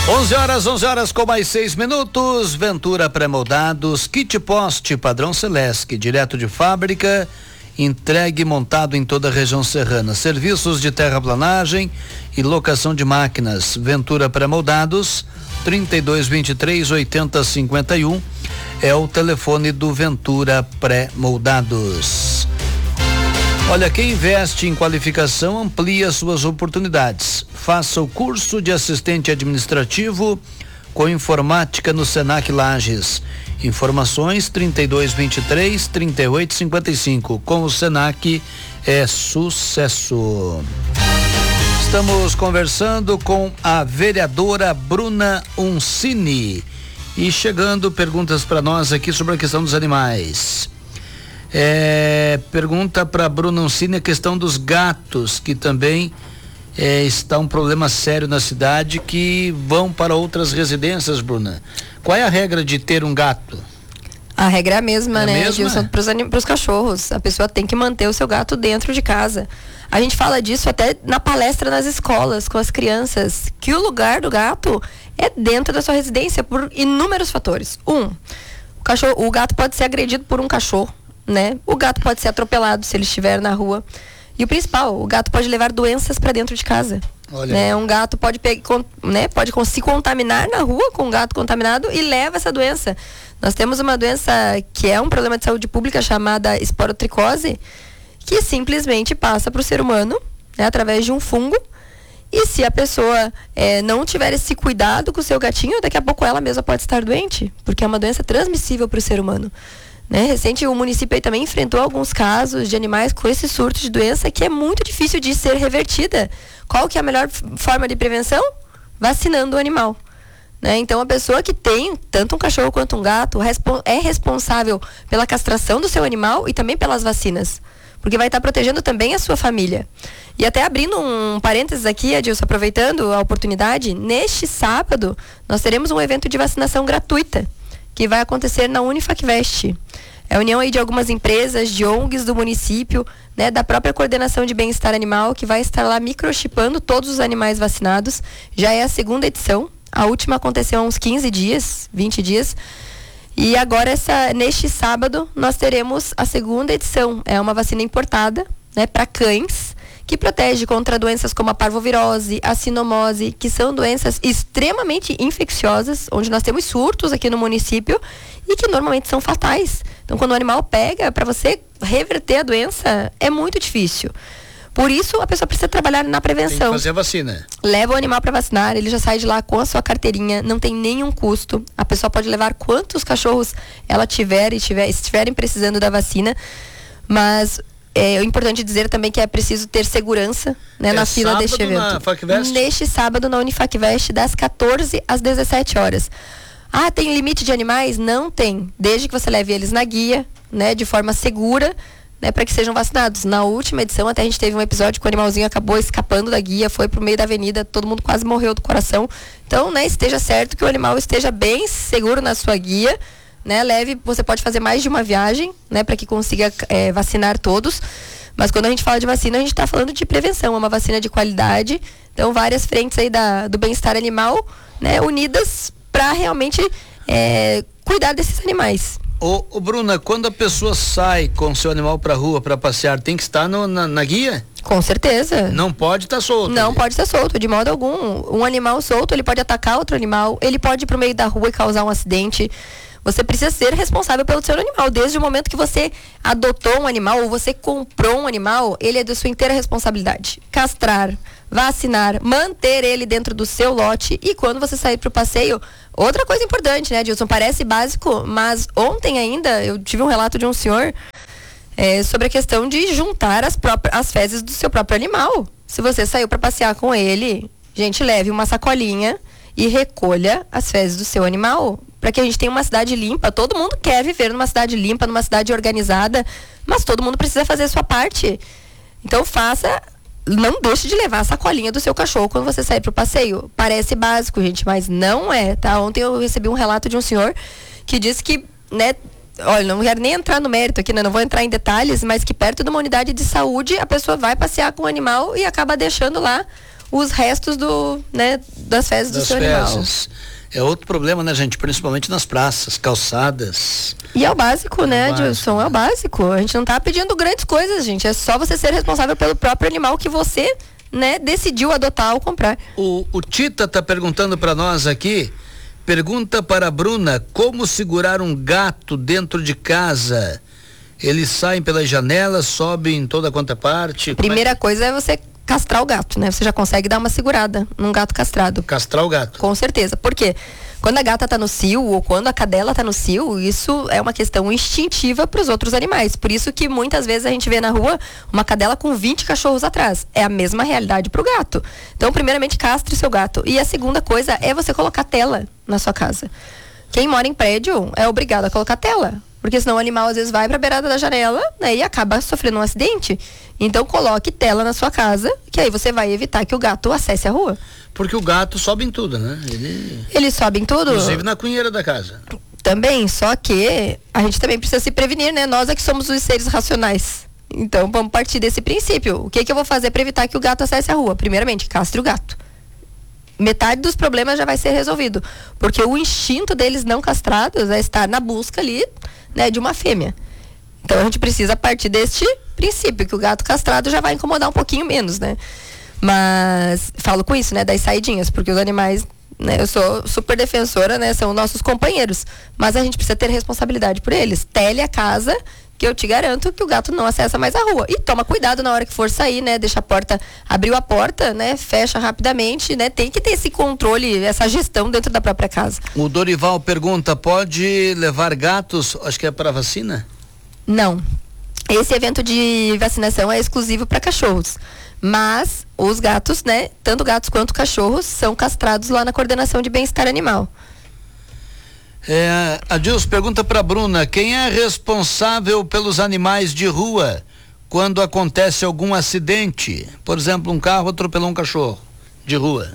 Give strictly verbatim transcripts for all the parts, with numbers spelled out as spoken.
onze horas, onze horas com mais seis minutos. Ventura Pré-Moldados, kit poste padrão Celesc, direto de fábrica, entregue e montado em toda a região serrana. Serviços de terraplanagem e locação de máquinas. Ventura Pré-Moldados, trinta e dois, vinte e três, oitenta, cinquenta e um é o telefone do Ventura Pré-Moldados. Olha, quem investe em qualificação amplia suas oportunidades. Faça o curso de assistente administrativo com informática no Senac Lages. Informações trinta e dois, vinte e três, trinta e oito, cinquenta e cinco. Com o Senac é sucesso. Estamos conversando com a vereadora Bruna Uncini e chegando perguntas para nós aqui sobre a questão dos animais. É, pergunta para Bruna Uncini a questão dos gatos, que também é, está um problema sério na cidade, que vão para outras residências, Bruna. Qual é a regra de ter um gato? A regra é a mesma, é né, mesma? Gilson, para os cachorros. A pessoa tem que manter o seu gato dentro de casa. A gente fala disso até na palestra nas escolas, com as crianças, que o lugar do gato é dentro da sua residência por inúmeros fatores. Um, o, cachorro, o gato pode ser agredido por um cachorro, né? O gato pode ser atropelado se ele estiver na rua. E o principal, o gato pode levar doenças para dentro de casa. Olha. Né? Um gato pode, pe- con- né? pode con- se contaminar na rua com um gato contaminado e leva essa doença. Nós temos uma doença que é um problema de saúde pública chamada esporotricose, que simplesmente passa para o ser humano, né? Através de um fungo. E se a pessoa eh, não tiver esse cuidado com o seu gatinho, daqui a pouco ela mesma pode estar doente, porque é uma doença transmissível para o ser humano. Né? Recente, o município aí também enfrentou alguns casos de animais com esse surto de doença que é muito difícil de ser revertida. Qual que é a melhor f- forma de prevenção? Vacinando o animal. Né? Então, a pessoa que tem tanto um cachorro quanto um gato respo- é responsável pela castração do seu animal e também pelas vacinas, porque vai estar protegendo também a sua família. E até abrindo um parênteses aqui, Adilson, aproveitando a oportunidade, neste sábado nós teremos um evento de vacinação gratuita que vai acontecer na Unifacvest. É a união aí de algumas empresas, de O N Gs do município, né, da própria coordenação de bem-estar animal, que vai estar lá microchipando todos os animais vacinados. Já é a segunda edição. A última aconteceu há uns quinze dias, vinte dias. E agora, essa, neste sábado, nós teremos a segunda edição. É uma vacina importada, né, para cães, que protege contra doenças como a parvovirose, a sinomose, que são doenças extremamente infecciosas, onde nós temos surtos aqui no município e que normalmente são fatais. Então, quando o animal pega, para você reverter a doença, é muito difícil. Por isso, a pessoa precisa trabalhar na prevenção. Tem que fazer a vacina. Leva o animal para vacinar, ele já sai de lá com a sua carteirinha, não tem nenhum custo. A pessoa pode levar quantos cachorros ela tiver e tiver, estiverem precisando da vacina, mas é importante dizer também que é preciso ter segurança, né, é na fila deste evento. Na Facvest? Neste sábado na Unifacvest, das quatorze às dezessete horas. Ah, tem limite de animais? Não tem. Desde que você leve eles na guia, né, de forma segura, né, para que sejam vacinados. Na última edição, até a gente teve um episódio que o animalzinho acabou escapando da guia, foi pro meio da avenida, todo mundo quase morreu do coração. Então, né, esteja certo que o animal esteja bem seguro na sua guia, né, leve, você pode fazer mais de uma viagem, né, para que consiga é, vacinar todos. Mas quando a gente fala de vacina, a gente está falando de prevenção, é uma vacina de qualidade. Então, várias frentes aí da, do bem-estar animal, né, unidas para realmente é, cuidar desses animais. Ô, ô Bruna, quando a pessoa sai com seu animal pra rua para passear, tem que estar no, na, na guia? Com certeza. Não pode estar tá solto. Não ali. pode estar solto, de modo algum. Um animal solto, ele pode atacar outro animal, ele pode ir pro meio da rua e causar um acidente. Você precisa ser responsável pelo seu animal. Desde o momento que você adotou um animal ou você comprou um animal, ele é da sua inteira responsabilidade. Castrar, vacinar, manter ele dentro do seu lote e quando você sair para o passeio, outra coisa importante, né, Dilson? Parece básico, mas ontem ainda eu tive um relato de um senhor é, sobre a questão de juntar as, próprias, as fezes do seu próprio animal. Se você saiu para passear com ele, gente, leve uma sacolinha e recolha as fezes do seu animal, para que a gente tenha uma cidade limpa. Todo mundo quer viver numa cidade limpa, numa cidade organizada, mas todo mundo precisa fazer a sua parte. Então faça, não deixe de levar a sacolinha do seu cachorro quando você sair pro passeio. Parece básico, gente, mas não é, tá? Ontem eu recebi um relato de um senhor que disse que, né, olha, não quero nem entrar no mérito aqui, né? Não vou entrar em detalhes, mas que perto de uma unidade de saúde a pessoa vai passear com o animal e acaba deixando lá os restos do, né, das fezes das do seu fezes. animal. É outro problema, né, gente? Principalmente nas praças, calçadas. E é o básico, é né, o básico, Dilson? É o básico. A gente não tá pedindo grandes coisas, gente. É só você ser responsável pelo próprio animal que você, né, decidiu adotar ou comprar. O, o Tita tá perguntando para nós aqui, pergunta para a Bruna, como segurar um gato dentro de casa? Eles saem pelas janelas, sobem em toda quanto é parte? Primeira é? coisa é você castrar o gato, né? Você já consegue dar uma segurada num gato castrado. Castrar o gato. Com certeza. Por quê? Quando a gata tá no cio ou quando a cadela tá no cio, isso é uma questão instintiva para os outros animais. Por isso que muitas vezes a gente vê na rua uma cadela com vinte cachorros atrás. É a mesma realidade pro gato. Então, primeiramente, castre seu gato. E a segunda coisa é você colocar tela na sua casa. Quem mora em prédio é obrigado a colocar tela. Porque senão o animal às vezes vai para a beirada da janela, né, e acaba sofrendo um acidente. Então coloque tela na sua casa, que aí você vai evitar que o gato acesse a rua. Porque o gato sobe em tudo, né? Ele, Ele sobe em tudo? Inclusive na cunheira da casa. Também, só que a gente também precisa se prevenir, né? Nós é que somos os seres racionais. Então vamos partir desse princípio. O que que eu vou fazer para evitar que o gato acesse a rua? Primeiramente, castre o gato. Metade dos problemas já vai ser resolvido. Porque o instinto deles não castrados é estar na busca ali, né, de uma fêmea. Então a gente precisa partir deste princípio, que o gato castrado já vai incomodar um pouquinho menos, né? Mas falo com isso, né, das saidinhas, porque os animais, né, eu sou super defensora, né, são nossos companheiros, mas a gente precisa ter responsabilidade por eles. Tele a casa, que eu te garanto que o gato não acessa mais a rua. E toma cuidado na hora que for sair, né? Deixa a porta, abriu a porta, né? Fecha rapidamente, né? Tem que ter esse controle, essa gestão dentro da própria casa. O Dorival pergunta, pode levar gatos, acho que é para vacina? Não. Esse evento de vacinação é exclusivo para cachorros. Mas os gatos, né? Tanto gatos quanto cachorros são castrados lá na coordenação de bem-estar animal. É, a Dilson pergunta para Bruna, quem é responsável pelos animais de rua quando acontece algum acidente? Por exemplo, um carro atropelou um cachorro de rua.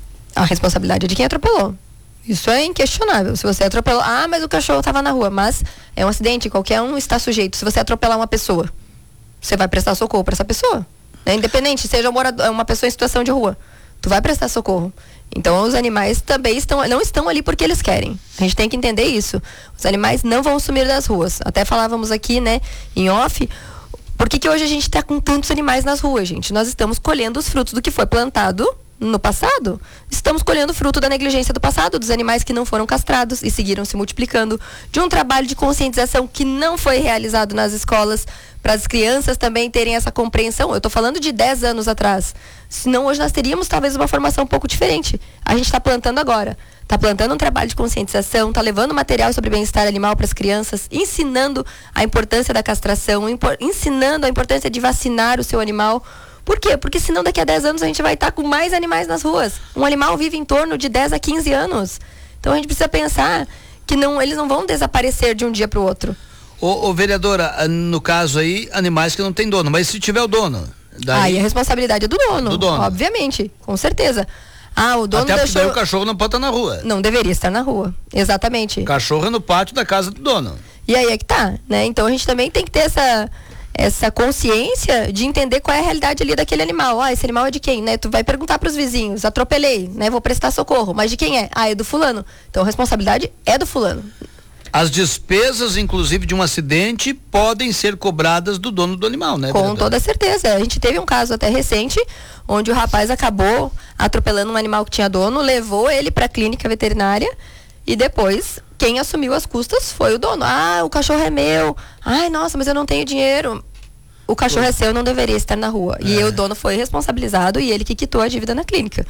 A responsabilidade é de quem atropelou. Isso é inquestionável. Se você atropelou, ah, mas o cachorro estava na rua, mas é um acidente, qualquer um está sujeito. Se você atropelar uma pessoa, você vai prestar socorro para essa pessoa, né? Independente, seja um morador, uma pessoa em situação de rua, tu vai prestar socorro. Então os animais também estão, não estão ali porque eles querem. A gente tem que entender isso. Os animais não vão sumir das ruas. Até falávamos aqui, né, em off, por que que hoje a gente está com tantos animais nas ruas, gente? Nós estamos colhendo os frutos do que foi plantado no passado. Estamos colhendo fruto da negligência do passado, dos animais que não foram castrados e seguiram se multiplicando, de um trabalho de conscientização que não foi realizado nas escolas, para as crianças também terem essa compreensão. Eu estou falando de dez anos atrás. Senão hoje nós teríamos talvez uma formação um pouco diferente. A gente está plantando agora. Está plantando um trabalho de conscientização, está levando material sobre bem-estar animal para as crianças, ensinando a importância da castração, ensinando a importância de vacinar o seu animal. Por quê? Porque senão daqui a dez anos a gente vai estar com mais animais nas ruas. Um animal vive em torno de dez a quinze anos. Então a gente precisa pensar que não, eles não vão desaparecer de um dia para o outro. Ô, ô vereadora, no caso aí, animais que não tem dono, mas se tiver o dono? Daí... Aí a responsabilidade é do dono, do dono, obviamente, com certeza. Ah, o dono Até porque deixou... daí o cachorro não pode estar na rua. Não deveria estar na rua, exatamente. O cachorro é no pátio da casa do dono. E aí é que tá, né? Então a gente também tem que ter essa, essa consciência de entender qual é a realidade ali daquele animal. Ah, esse animal é de quem, né? Tu vai perguntar pros vizinhos, atropelei, né? Vou prestar socorro, mas de quem é? Ah, é do fulano. Então a responsabilidade é do fulano. As despesas, inclusive, de um acidente podem ser cobradas do dono do animal, né? Com vereadora? toda certeza. A gente teve um caso até recente, onde o rapaz acabou atropelando um animal que tinha dono, levou ele para a clínica veterinária e depois quem assumiu as custas foi o dono. Ah, o cachorro é meu. Ai, nossa, mas eu não tenho dinheiro. O cachorro é seu, não deveria estar na rua. É. E o dono foi responsabilizado e ele que quitou a dívida na clínica.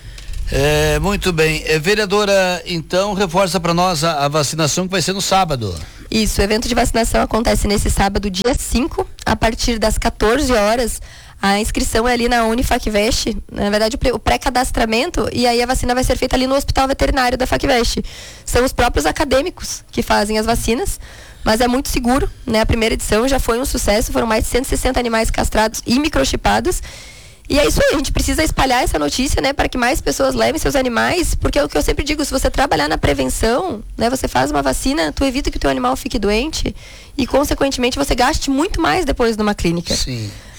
É, muito bem. É, vereadora, então, reforça para nós a, a vacinação que vai ser no sábado. Isso, o evento de vacinação acontece nesse sábado, dia cinco, a partir das quatorze horas. A inscrição é ali na Unifacvest, na verdade o pré-cadastramento, e aí a vacina vai ser feita ali no Hospital Veterinário da Facvest. São os próprios acadêmicos que fazem as vacinas, mas é muito seguro, né? A primeira edição já foi um sucesso, foram mais de cento e sessenta animais castrados e microchipados. E é isso aí, a gente precisa espalhar essa notícia, né, para que mais pessoas levem seus animais, porque é o que eu sempre digo, se você trabalhar na prevenção, né, você faz uma vacina, tu evita que o teu animal fique doente e, consequentemente, você gaste muito mais depois numa clínica. Sim.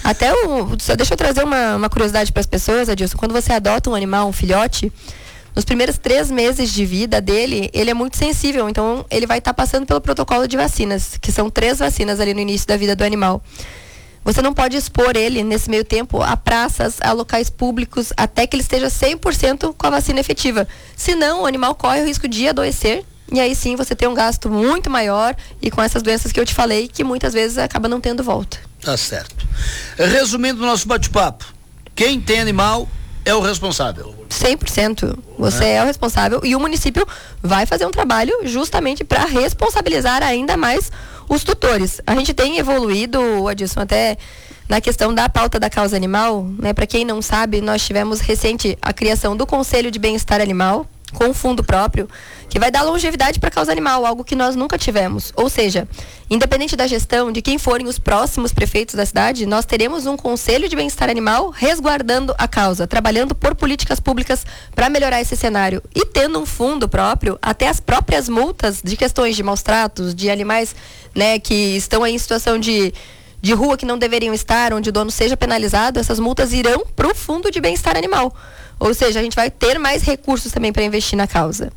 Até o, só deixa eu trazer uma, uma curiosidade para as pessoas, Adilson. Quando você adota um animal, um filhote, nos primeiros três meses de vida dele, ele é muito sensível. Então, ele vai estar tá passando pelo protocolo de vacinas, que são três vacinas ali no início da vida do animal. Você não pode expor ele, nesse meio tempo, a praças, a locais públicos, até que ele esteja cem por cento com a vacina efetiva. Senão, o animal corre o risco de adoecer. E aí sim, você tem um gasto muito maior e com essas doenças que eu te falei, que muitas vezes acaba não tendo volta. Tá certo. Resumindo o nosso bate-papo, quem tem animal é o responsável. cem por cento. Você é. é o responsável e o município vai fazer um trabalho justamente para responsabilizar ainda mais os tutores. A gente tem evoluído, Adilson, até na questão da pauta da causa animal, né? Para quem não sabe, nós tivemos recente a criação do Conselho de Bem-Estar Animal, com fundo próprio, que vai dar longevidade para a causa animal, algo que nós nunca tivemos. Ou seja, independente da gestão, de quem forem os próximos prefeitos da cidade, nós teremos um conselho de bem-estar animal resguardando a causa, trabalhando por políticas públicas para melhorar esse cenário. E tendo um fundo próprio, até as próprias multas de questões de maus tratos, de animais, né, que estão aí em situação de de rua que não deveriam estar, onde o dono seja penalizado, essas multas irão para o fundo de bem-estar animal. Ou seja, a gente vai ter mais recursos também para investir na causa.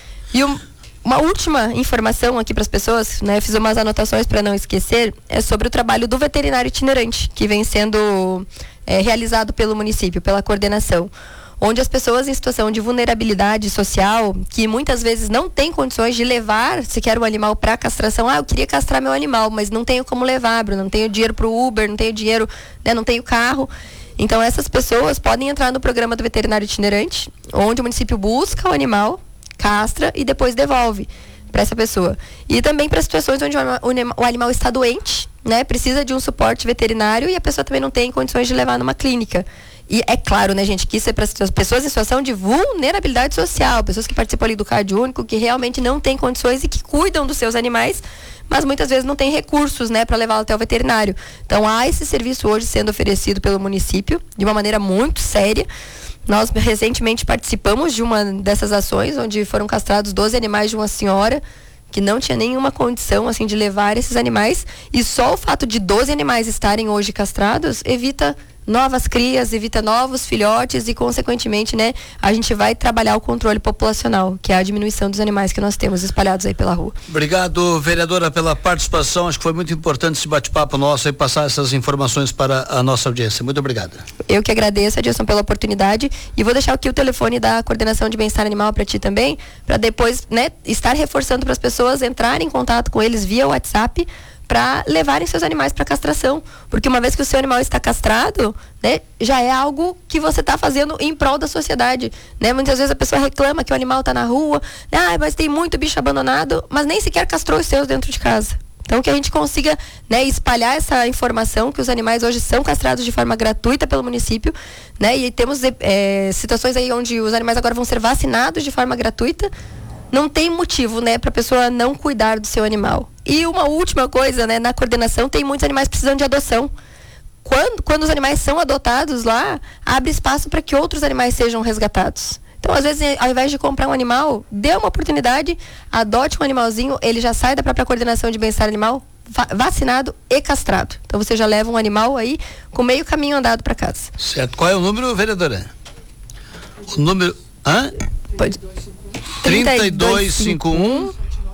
E um, uma última informação aqui para as pessoas, né, fiz umas anotações para não esquecer, é sobre o trabalho do veterinário itinerante, que vem sendo é, realizado pelo município, pela coordenação, onde as pessoas em situação de vulnerabilidade social, que muitas vezes não têm condições de levar sequer o animal para castração. Ah, eu queria castrar meu animal, mas não tenho como levar, Bruno, não tenho dinheiro para o Uber, não tenho dinheiro, né, não tenho carro. Então, essas pessoas podem entrar no programa do veterinário itinerante, onde o município busca o animal, castra e depois devolve para essa pessoa. E também para situações onde o animal está doente, né, precisa de um suporte veterinário e a pessoa também não tem condições de levar numa clínica. E é claro, né, gente, que isso é para as pessoas em situação de vulnerabilidade social, pessoas que participam ali do Cade Único, que realmente não têm condições e que cuidam dos seus animais, mas muitas vezes não tem recursos, né, para levá-lo até o veterinário. Então, há esse serviço hoje sendo oferecido pelo município, de uma maneira muito séria. Nós recentemente participamos de uma dessas ações, onde foram castrados doze animais de uma senhora, que não tinha nenhuma condição, assim, de levar esses animais, e só o fato de doze animais estarem hoje castrados evita novas crias, evita novos filhotes e, consequentemente, né, a gente vai trabalhar o controle populacional, que é a diminuição dos animais que nós temos espalhados aí pela rua. Obrigado, vereadora, pela participação. Acho que foi muito importante esse bate-papo nosso e passar essas informações para a nossa audiência. Muito obrigado. Eu que agradeço, Adilson, pela oportunidade, e vou deixar aqui o telefone da Coordenação de Bem-Estar Animal para ti também, para depois, né, estar reforçando para as pessoas entrarem em contato com eles via WhatsApp, para levarem seus animais para castração, porque uma vez que o seu animal está castrado, né, já é algo que você está fazendo em prol da sociedade, né? Muitas vezes a pessoa reclama que o animal está na rua, ah, mas tem muito bicho abandonado, mas nem sequer castrou os seus dentro de casa. Então, que a gente consiga, né, espalhar essa informação que os animais hoje são castrados de forma gratuita pelo município, né? E temos é, situações aí onde os animais agora vão ser vacinados de forma gratuita. Não tem motivo, né, para a pessoa não cuidar do seu animal. E uma última coisa, né, na coordenação tem muitos animais precisando de adoção. Quando, quando os animais são adotados lá, abre espaço para que outros animais sejam resgatados. Então, às vezes, ao invés de comprar um animal, dê uma oportunidade, adote um animalzinho, ele já sai da própria coordenação de bem-estar animal, vacinado e castrado. Então, você já leva um animal aí com meio caminho andado para casa. Certo. Qual é o número, vereadora? O número... Hã? Pode... trinta e dois cinquenta e um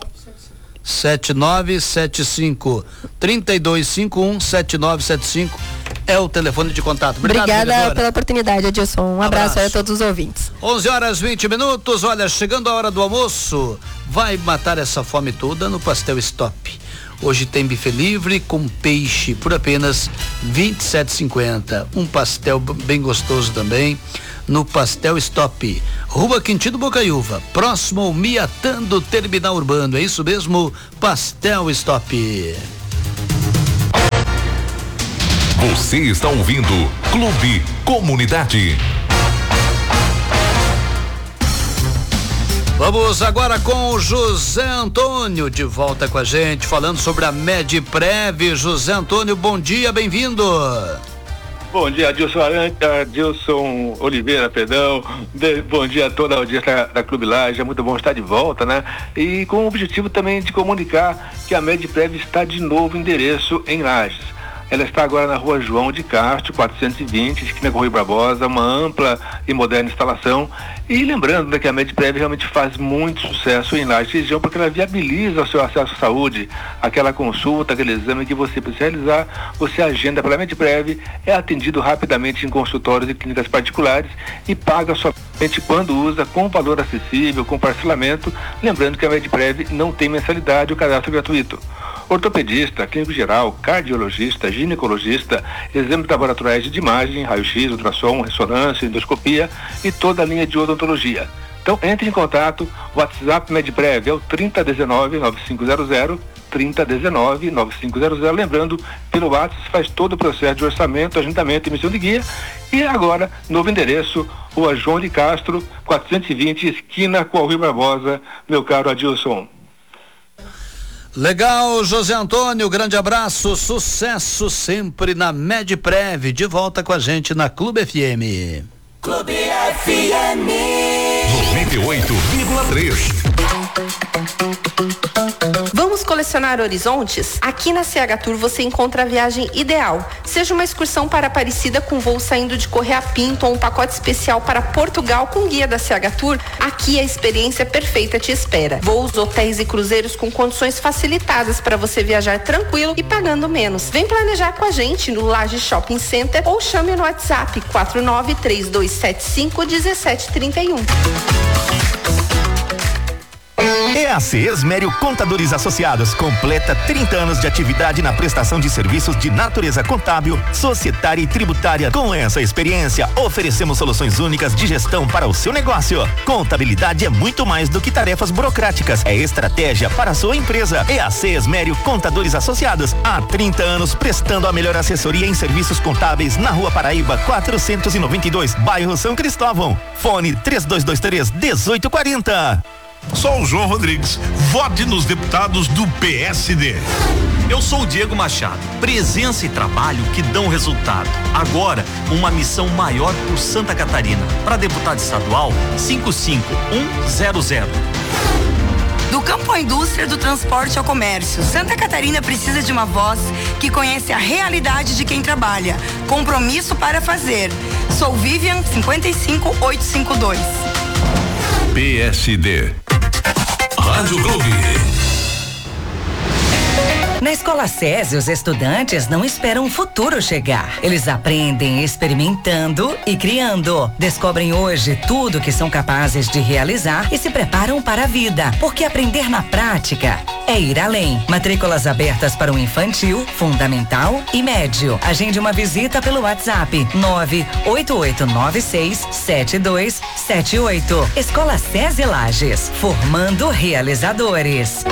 sete nove sete cinco trinta e dois cinquenta e um sete nove sete cinco é o telefone de contato. Obrigado, Obrigada vereadora. Pela oportunidade, Adilson. Um abraço, abraço a todos os ouvintes. onze horas vinte minutos, olha, chegando a hora do almoço, vai matar essa fome toda no Pastel Stop. Hoje tem buffet livre com peixe por apenas vinte e sete reais e cinquenta centavos. Um pastel bem gostoso também no Pastel Stop, Rua Quintino Bocaiúva, próximo ao Miatã do Terminal Urbano. É isso mesmo, Pastel Stop. Você está ouvindo Clube Comunidade. Vamos agora com o José Antônio de volta com a gente, falando sobre a Medprev. José Antônio, bom dia, bem-vindo. Bom dia, Adilson Aranca, Adilson Oliveira, perdão. De, bom dia a toda a audiência da Clube Laje. É muito bom estar de volta, né? E com o objetivo também de comunicar que a Medprev está de novo endereço em Lages. ela está agora na rua João de Castro, quatrocentos e vinte, esquina com Rui Barbosa, uma ampla e moderna instalação. E lembrando, né, que a Medprev realmente faz muito sucesso em Lages região, porque ela viabiliza o seu acesso à saúde, aquela consulta, aquele exame que você precisa realizar, você agenda pela Medprev, é atendido rapidamente em consultórios e clínicas particulares e paga somente quando usa, com valor acessível, com parcelamento. Lembrando que a Medprev não tem mensalidade, o cadastro é gratuito. Ortopedista, clínico geral, cardiologista, ginecologista, exames laboratoriais de imagem, raio-x, ultrassom, ressonância, endoscopia e toda a linha de odontologia. Então entre em contato, o WhatsApp Medprev é o trinta dezenove, nove cinco zero zero, trinta dezenove, nove cinco zero zero. Lembrando, pelo WhatsApp faz todo o processo de orçamento, agendamento e emissão de guia. E agora, novo endereço, Rua João de Castro, quatrocentos e vinte, esquina com o Rui Barbosa, meu caro Adilson. Legal, José Antônio, grande abraço, sucesso sempre na Medprev, de volta com a gente na Clube F M. Clube F M noventa e oito vírgula três. Vamos colecionar horizontes? Aqui na C H Tour você encontra a viagem ideal. Seja uma excursão para Aparecida com voo saindo de Correia Pinto ou um pacote especial para Portugal com guia da C H Tour, aqui a experiência perfeita te espera. Voos, hotéis e cruzeiros com condições facilitadas para você viajar tranquilo e pagando menos. Vem planejar com a gente no Lages Shopping Center ou chame no WhatsApp quatro nove três dois sete cinco um sete três um. E A C Esmério Contadores Associados completa trinta anos de atividade na prestação de serviços de natureza contábil, societária e tributária. Com essa experiência, oferecemos soluções únicas de gestão para o seu negócio. Contabilidade é muito mais do que tarefas burocráticas, é estratégia para a sua empresa. E A C Esmério Contadores Associados, há trinta anos prestando a melhor assessoria em serviços contábeis na Rua Paraíba, quatrocentos e noventa e dois, bairro São Cristóvão. Fone três dois dois três, um oito quatro zero. Sou o João Rodrigues. Vote nos deputados do P S D. Eu sou o Diego Machado. Presença e trabalho que dão resultado. Agora, uma missão maior por Santa Catarina. Para deputado estadual, cinco cinco um zero zero. Do campo à indústria, do transporte ao comércio, Santa Catarina precisa de uma voz que conhece a realidade de quem trabalha. Compromisso para fazer. Sou Vivian cinquenta e cinco oitocentos e cinquenta e dois. P S D. Rádio Clube. Na Escola SESI, os estudantes não esperam o futuro chegar. Eles aprendem experimentando e criando. Descobrem hoje tudo que são capazes de realizar e se preparam para a vida. Porque aprender na prática é ir além. Matrículas abertas para o infantil, fundamental e médio. Agende uma visita pelo WhatsApp nove oito oito nove seis sete dois sete oito. Escola SESI Lages, formando realizadores.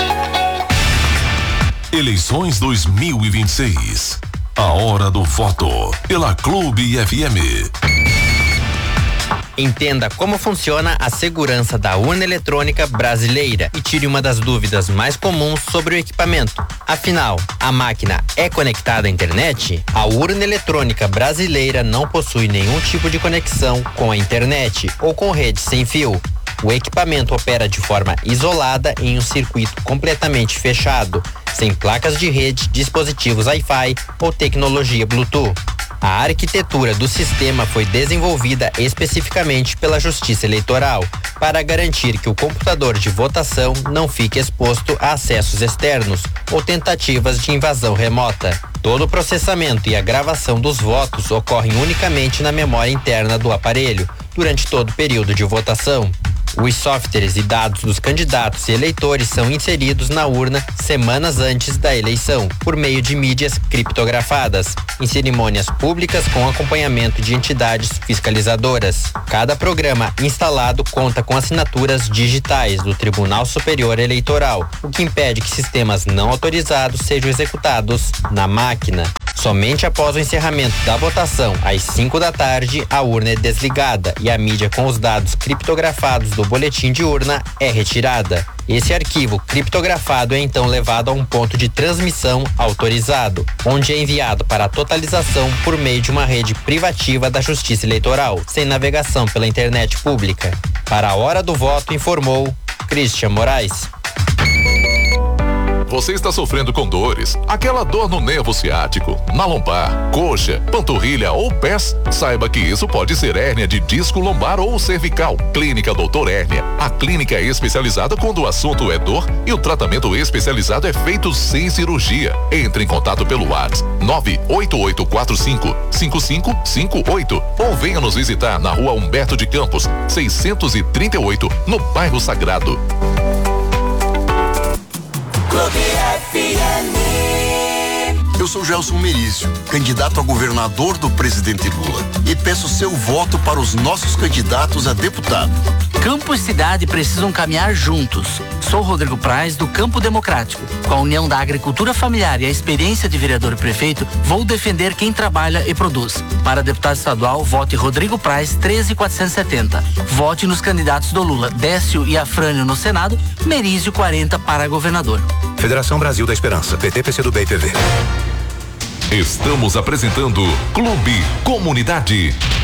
Eleições dois mil e vinte e seis. A hora do voto pela Clube F M. Entenda como funciona a segurança da urna eletrônica brasileira e tire uma das dúvidas mais comuns sobre o equipamento. Afinal, a máquina é conectada à internet? A urna eletrônica brasileira não possui nenhum tipo de conexão com a internet ou com rede sem fio. O equipamento opera de forma isolada em um circuito completamente fechado, sem placas de rede, dispositivos Wi-Fi ou tecnologia Bluetooth. A arquitetura do sistema foi desenvolvida especificamente pela Justiça Eleitoral para garantir que o computador de votação não fique exposto a acessos externos ou tentativas de invasão remota. Todo o processamento e a gravação dos votos ocorrem unicamente na memória interna do aparelho durante todo o período de votação. Os softwares e dados dos candidatos e eleitores são inseridos na urna semanas antes da eleição, por meio de mídias criptografadas, em cerimônias públicas com acompanhamento de entidades fiscalizadoras. Cada programa instalado conta com assinaturas digitais do Tribunal Superior Eleitoral, o que impede que sistemas não autorizados sejam executados na máquina. Somente após o encerramento da votação, às cinco da tarde, a urna é desligada e a mídia com os dados criptografados do boletim de urna é retirada. Esse arquivo criptografado é então levado a um ponto de transmissão autorizado, onde é enviado para a totalização por meio de uma rede privativa da Justiça Eleitoral, sem navegação pela internet pública. Para a hora do voto, informou Christian Moraes. você está sofrendo com dores, aquela dor no nervo ciático, na lombar, coxa, panturrilha ou pés, saiba que isso pode ser hérnia de disco lombar ou cervical. Clínica Doutor Hérnia. A clínica é especializada quando o assunto é dor e o tratamento especializado é feito sem cirurgia. Entre em contato pelo WhatsApp nove oito oito quatro cinco cinco cinco cinco oito ou venha nos visitar na Rua Humberto de Campos, seiscentos e trinta e oito, no bairro Sagrado. Clube F M. Eu sou Gelson Merizio, candidato a governador do presidente Lula, e peço seu voto para os nossos candidatos a deputado. Campo e cidade precisam caminhar juntos. Sou Rodrigo Praz, do Campo Democrático. Com a união da agricultura familiar e a experiência de vereador e prefeito, vou defender quem trabalha e produz. Para deputado estadual, vote Rodrigo Praz, treze mil quatrocentos e setenta. Vote nos candidatos do Lula, Décio e Afrânio no Senado, Merizio quarenta para governador. Federação Brasil da Esperança, P T, P C do B e P V. Estamos apresentando Clube Comunidade.